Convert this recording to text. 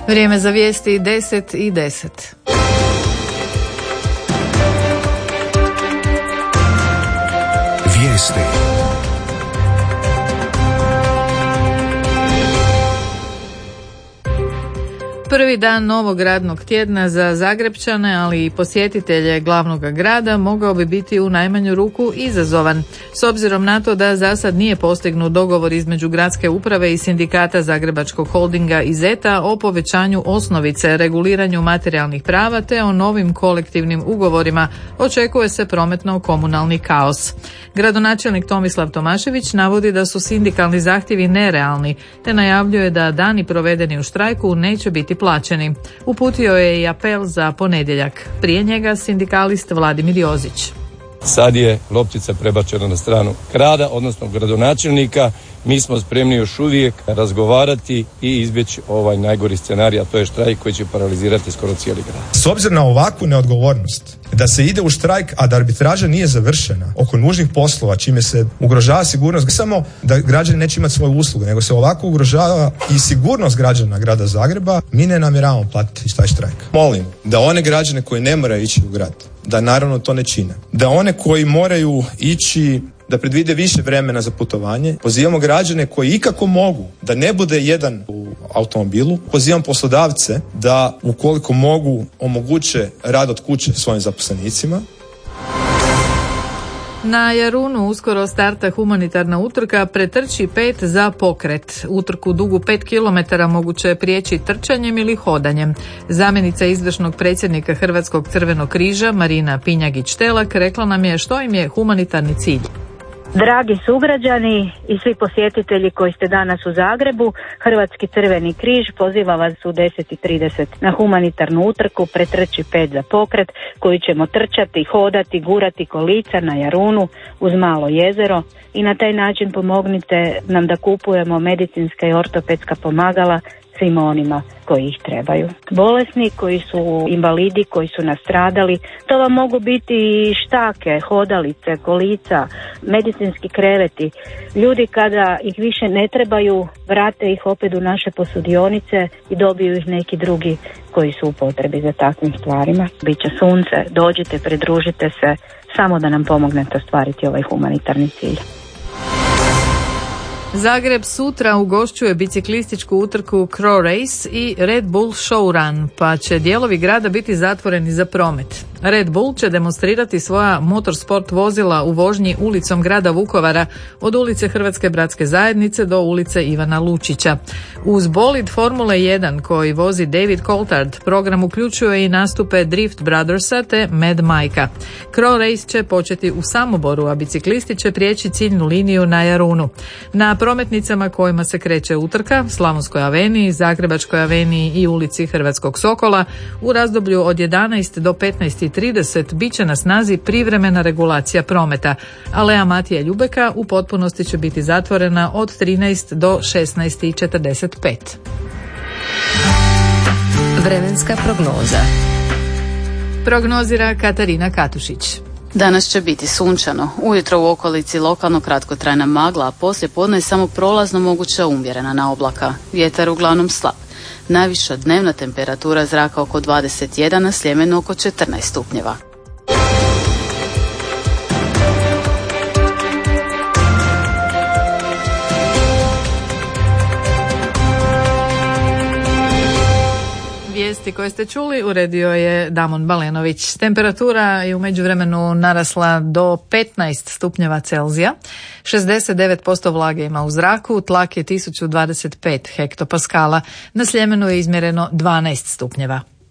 Vrijeme za vijesti 10:10. Vijesti. Prvi dan novog radnog tjedna za Zagrepčane, ali i posjetitelje glavnog grada mogao bi biti u najmanju ruku izazovan. S obzirom na to da za sad nije postignut dogovor između gradske uprave i sindikata Zagrebačkog holdinga i ZETA o povećanju osnovice, reguliranju materijalnih prava te o novim kolektivnim ugovorima, očekuje se prometno-komunalni kaos. Gradonačelnik Tomislav Tomašević navodi da su sindikalni zahtjevi nerealni, te najavljuje da dani provedeni u štrajku neće biti plaćeni. Uputio je i apel za ponedjeljak. Prije njega sindikalist Vladimir Jozić. Sad je loptica prebačena na stranu grada, odnosno gradonačelnika. Mi smo spremni još uvijek razgovarati i izbjeći ovaj najgori scenarij, a to je štrajk koji će paralizirati skoro cijeli grad. S obzirom na ovakvu neodgovornost, da se ide u štrajk, a da arbitraža nije završena oko nužnih poslova, čime se ugrožava sigurnost, ne samo da građani neće imati svoje usluge, nego se ovako ugrožava i sigurnost građana grada Zagreba, mi ne namjeravamo platiti taj štrajk. Molim da one građane koji ne moraju ići u grad, da naravno to ne čine. Da one koji moraju ići, da predvide više vremena za putovanje. Pozivamo građane koji ikako mogu da ne bude jedan u automobilu. Pozivam poslodavce da ukoliko mogu omoguće rad od kuće svojim zaposlenicima. Na Jarunu uskoro starta humanitarna utrka Pretrči 5 za pokret. Utrku dugu 5 km moguće je prijeći trčanjem ili hodanjem. Zamjenica izvršnog predsjednika Hrvatskog crvenog križa Marina Pinjagić-Telak rekla nam je što im je humanitarni cilj. Dragi sugrađani i svi posjetitelji koji ste danas u Zagrebu, Hrvatski crveni križ poziva vas u 10:30 na humanitarnu utrku Pretrči 5 za pokret, koju ćemo trčati, hodati, gurati kolica na Jarunu uz malo jezero i na taj način pomognite nam da kupujemo medicinska i ortopedska pomagala svima onima koji ih trebaju. Bolesni, koji su invalidi, koji su nastradali, to vam mogu biti i štake, hodalice, kolica, medicinski kreveti. Ljudi kada ih više ne trebaju, vrate ih opet u naše posudionice i dobiju ih neki drugi koji su u potrebi za takvim stvarima. Biće sunce, dođite, pridružite se, samo da nam pomognete ostvariti ovaj humanitarni cilj. Zagreb sutra ugošćuje biciklističku utrku Crow Race i Red Bull Show Run, pa će dijelovi grada biti zatvoreni za promet. Red Bull će demonstrirati svoja motorsport vozila u vožnji ulicom grada Vukovara od ulice Hrvatske bratske zajednice do ulice Ivana Lučića. Uz bolid Formule 1 koji vozi David Coulthard, program uključuje i nastupe Drift Brothersa te Mad Mikea. Crow Race će početi u Samoboru, a biciklisti će prijeći ciljnu liniju na Jarunu. Na prometnicama kojima se kreće utrka, Slavonskoj aveniji, Zagrebačkoj aveniji i ulici Hrvatskog Sokola, u razdoblju od 11 do 15:30 bit će na snazi privremena regulacija prometa. Alea Matije Ljubeka u potpunosti će biti zatvorena od 13 do 16:45. Vremenska prognoza. Prognozira Katarina Katušić. Danas će biti sunčano, ujutro u okolici lokalno kratkotrajna magla, a poslije podne je samo prolazno moguća umjerena naoblaka. Vjetar uglavnom slab. Najviša dnevna temperatura zraka oko 21, na Sljemenu oko 14 stupnjeva. Vijesti koje ste čuli uredio je Damon Balenović. Temperatura je u međuvremenu narasla do 15 stupnjeva Celzija. 69% vlage ima u zraku, tlak je 1025 hektopaskala. Na Sljemenu je izmjereno 12 stupnjeva.